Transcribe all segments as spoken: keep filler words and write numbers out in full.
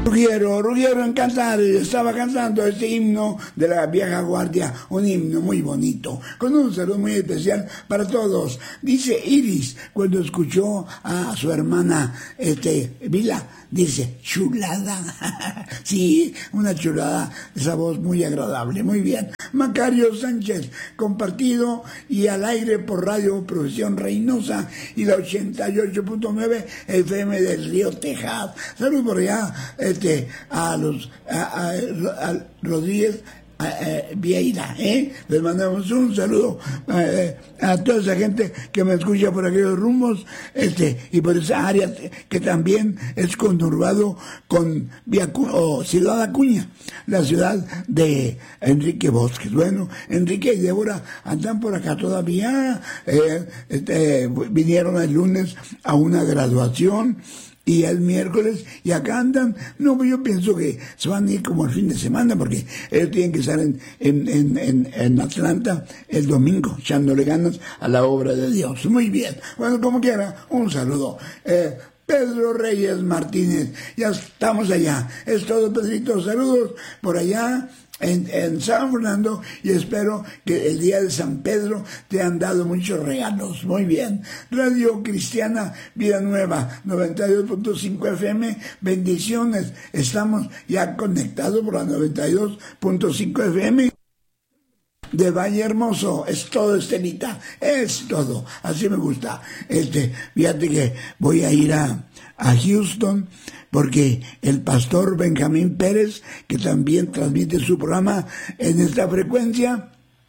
Ruggiero, Ruggiero en Cantares estaba cantando este himno de la vieja guardia, un himno muy bonito, con un saludo muy especial para todos. Dice Iris, cuando escuchó a su hermana este Vila, dice, chulada. Sí, una chulada, esa voz muy agradable, muy bien. Macario Sánchez, compartido y al aire por Radio Profesión Reynosa y la ochenta y ocho punto nueve F M del Río Texas. Saludos por allá este, a los a, a, a Rodríguez a, a Vieira, ¿eh? Les mandamos un saludo eh, a toda esa gente que me escucha por aquellos rumbos este y por esa área que también es conurbado con Vía o Ciudad Acuña, la ciudad de Enrique Bosques. Bueno, Enrique y Débora andan por acá todavía, eh, este, vinieron el lunes a una graduación y el miércoles, y acá andan. No, yo pienso que se van a ir como el fin de semana, porque ellos tienen que estar en, en, en, en, en Atlanta el domingo, echándole ganas a la obra de Dios. Muy bien. Bueno, como quiera, un saludo. Eh, Pedro Reyes Martínez, ya estamos allá. Es todo, Pedrito. Saludos por allá en, en San Fernando, y espero que el día de San Pedro te han dado muchos regalos. Muy bien. Radio Cristiana Vida Nueva, noventa y dos punto cinco F M, bendiciones. Estamos ya conectados por la noventa y dos punto cinco F M de Valle Hermoso. Es todo, Estelita, es todo. Así me gusta. Este, fíjate que voy a ir a, a Houston, porque el pastor Benjamín Pérez, que también transmite su programa en esta frecuencia,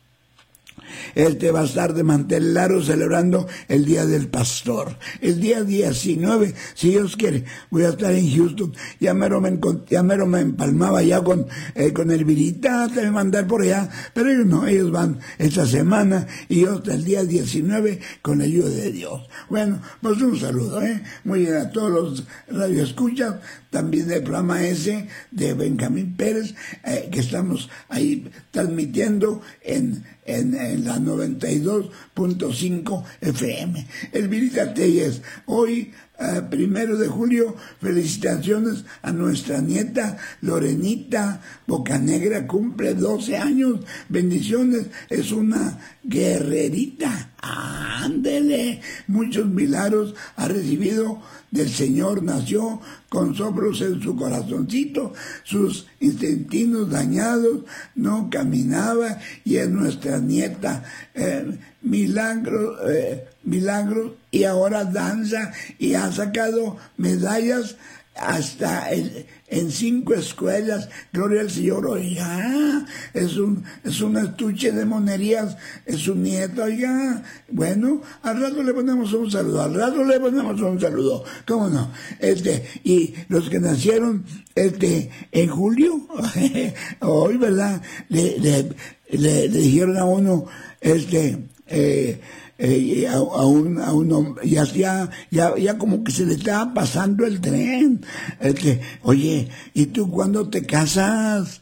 este va a estar de mantel largo celebrando el Día del Pastor. El día diecinueve, si Dios quiere, voy a estar en Houston. Ya mero me, ya mero me empalmaba ya con, eh, con el Virita, te voy a mandar por allá, pero ellos no, ellos van esta semana y yo hasta el día diecinueve con la ayuda de Dios. Bueno, pues un saludo, ¿eh? Muy bien a todos los radioescuchas, también del programa ese de Benjamín Pérez, eh, que estamos ahí transmitiendo en, en, en la noventa y dos punto cinco F M. Elvirita Telles, hoy, uh, primero de julio, felicitaciones a nuestra nieta Lorenita Bocanegra, cumple doce años, bendiciones, es una guerrerita. Ándele, muchos milagros ha recibido del Señor, nació con soplos en su corazoncito, sus intestinos dañados, no caminaba, y es nuestra nieta, eh, milagro, eh, milagro, y ahora danza y ha sacado medallas hasta el, en cinco escuelas. Gloria al Señor. Oiga, es un es un estuche de monerías, es su nieto. Oiga, bueno, al rato le ponemos un saludo, al rato le ponemos un saludo, cómo no. Este, y los que nacieron este en julio, hoy, ¿verdad? Le, le, le, le dijeron a uno, este, eh, Eh, a, a, un, a un hombre, ya, ya, ya, ya como que se le estaba pasando el tren. Este, oye, ¿y tú cuándo te casas?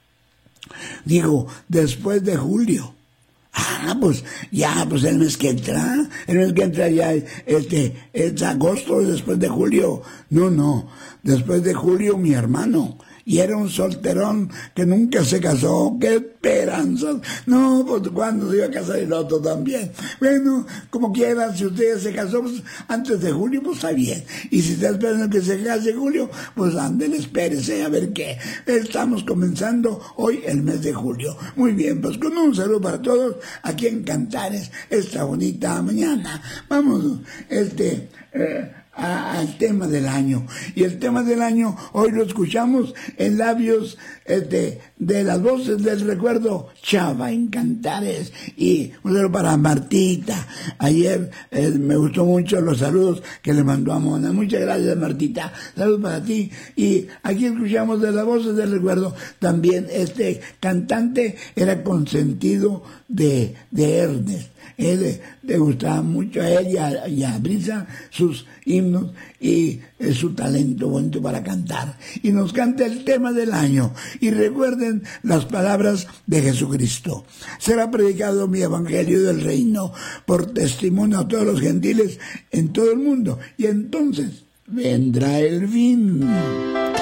Digo, después de julio. Ah, pues, ya, pues el mes que entra, el mes que entra ya, este, es agosto, después de julio. No, no, después de julio mi hermano. Y era un solterón que nunca se casó. ¡Qué esperanzas! No, pues cuando se iba a casar el otro también. Bueno, como quieran, si ustedes se casó pues, antes de julio, pues está bien. Y si está esperando que se case en julio, pues ándele, espérese a ver qué. Estamos comenzando hoy el mes de julio. Muy bien, pues con un saludo para todos aquí en Cantares esta bonita mañana. Vamos, este... Eh, A, al tema del año. Y el tema del año hoy lo escuchamos en labios este, de las voces del recuerdo, Chava en Cantares. Y un saludo para Martita. Ayer eh, me gustó mucho los saludos que le mandó a Mona. Muchas gracias, Martita. Saludos para ti. Y aquí escuchamos de las voces del recuerdo. También este cantante era consentido de, de Ernest. Él le gustaba mucho a él y a, y a Brisa sus himnos y eh, su talento bonito para cantar. Y nos canta el tema del año. Y recuerden las palabras de Jesucristo. Será predicado mi evangelio del reino por testimonio a todos los gentiles en todo el mundo. Y entonces vendrá el fin.